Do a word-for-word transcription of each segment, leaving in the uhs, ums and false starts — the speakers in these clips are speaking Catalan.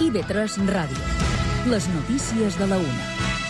I V tres Ràdio. Les notícies de la una.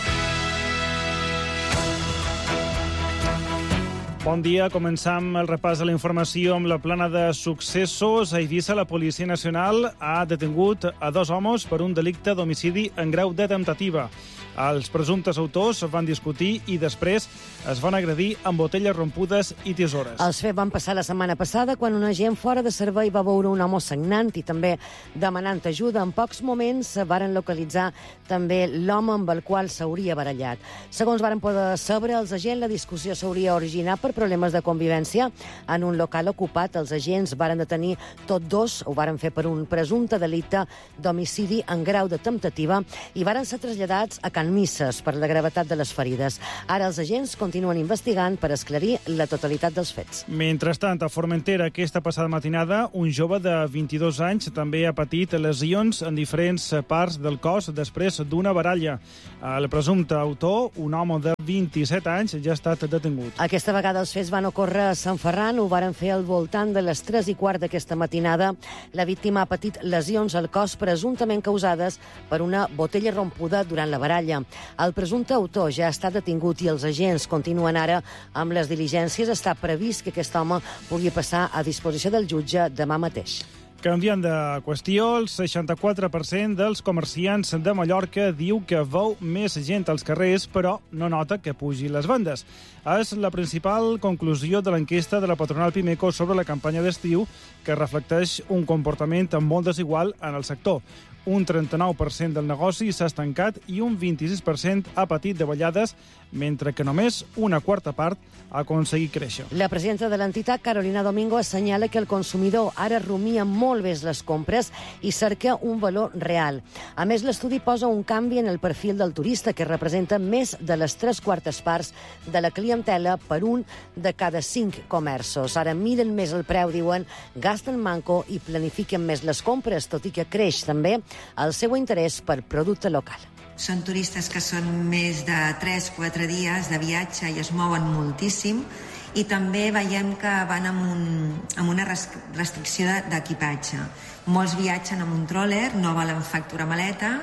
Bon dia, començam el repàs de la informació amb la plana de successos. A Eivissa, la Policia Nacional ha detingut a dos homes per un delicte d'homicidi en grau de temptativa. Els presumptes autors van discutir i després es van agredir amb botelles rompudes i tisores. Els fets van passar la setmana passada quan un agent fora de servei va veure un home sagnant i també demanant ajuda. En pocs moments varen localitzar també l'home amb el qual s'hauria barallat. Segons varen poder saber els agents, la discussió s'hauria originat per problemes de convivència. En un local ocupat, els agents varen detenir tots dos, ho varen fer per un presumpte delicte d'homicidi en grau de temptativa i varen ser traslladats a Can Misses per la gravetat de les ferides. Ara els agents continuen investigant per esclarir la totalitat dels fets. Mentrestant, a Formentera, aquesta passada matinada, un jove de vint-i-dos anys també ha patit lesions en diferents parts del cos després d'una baralla. El presumpte autor, un home de vint-i-set anys, ja ha estat detingut. Aquesta vegada els fets van ocórrer a Sant Ferran, ho varen fer al voltant de les tres i quart d'aquesta matinada. La víctima ha patit lesions al cos presumptament causades per una botella rompuda durant la baralla. El presumpte autor ja ha estat detingut i els agents continuen ara amb les diligències. Està previst que aquest home pugui passar a disposició del jutge demà mateix. Canviant de qüestió, el seixanta-quatre per cent dels comerciants de Mallorca diu que veu més gent als carrers, però no nota que pugi les vendes. És la principal conclusió de l'enquesta de la patronal Pimeco sobre la campanya d'estiu, que reflecteix un comportament molt desigual en el sector. Un trenta-nou per cent del negoci s'ha estancat i un vint-i-sis per cent ha patit davallades, mentre que només una quarta part ha aconseguit créixer. La presidenta de l'entitat, Carolina Domingo, assenyala que el consumidor ara rumia molt més les compres i cerca un valor real. A més, l'estudi posa un canvi en el perfil del turista, que representa més de les tres quartes parts de la clientela per un de cada cinc comerços. Ara miren més el preu, diuen, gasten manco i planifiquen més les compres, tot i que creix també el seu interès per producte local. Són turistes que són més de tres a quatre dies de viatge i es mouen moltíssim, i també veiem que van amb, un, amb una restricció d'equipatge. Molts viatgen amb un tròler, no volen facturar maleta,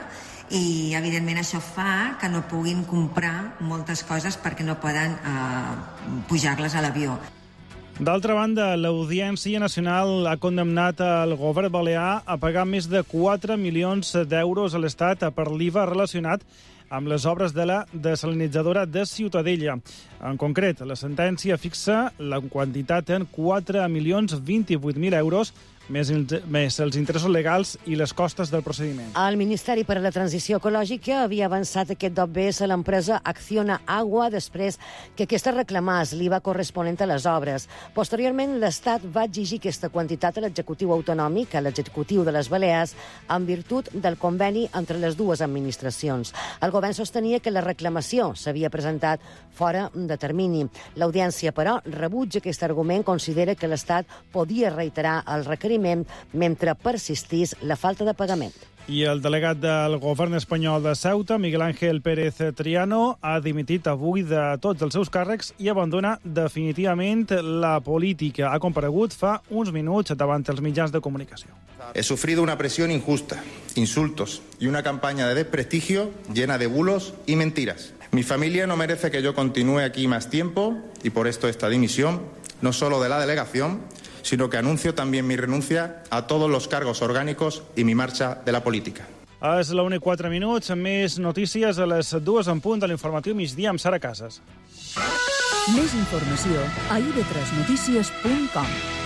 i evidentment això fa que no puguin comprar moltes coses perquè no poden eh, pujar-les a l'avió. D'altra banda, l'Audiència Nacional ha condemnat el govern balear a pagar més de quatre milions d'euros a l'Estat per l'I V A relacionat amb les obres de la desalinitzadora de Ciutadella. En concret, la sentència fixa la quantitat en quatre milions vint-i-vuit mil euros, més, més els interessos legals i les costes del procediment. El Ministeri per a la Transició Ecològica havia avançat aquest dobbers a l'empresa Acciona Agua després que aquesta reclamés l'I V A corresponent a les obres. Posteriorment, l'Estat va exigir aquesta quantitat a l'executiu autonòmic, a l'executiu de les Balears, en virtut del conveni entre les dues administracions. El govern sostenia que la reclamació s'havia presentat fora de termini. L'Audiència, però, rebutja aquest argument, considera que l'Estat podia reiterar el requeriment mentre persistís la falta de pagament. I el delegat del govern espanyol de Ceuta, Miguel Ángel Pérez Triano, ha dimitit avui de tots els seus càrrecs i abandona definitivament la política. Ha comparegut fa uns minuts davant els mitjans de comunicació. He sufrido una presión injusta, insultos y una campaña de desprestigio llena de bulos y mentiras. Mi familia no merece que yo continúe aquí más tiempo y por esto esta dimisión, no solo de la delegación, sino que anuncio también mi renuncia a todos los cargos orgánicos y mi marxa de la política. És la una i quatre minuts, més notícies a les dues en punt de l'informatiu migdia amb Sara Casas. Més informació a i v tres notícies punt com.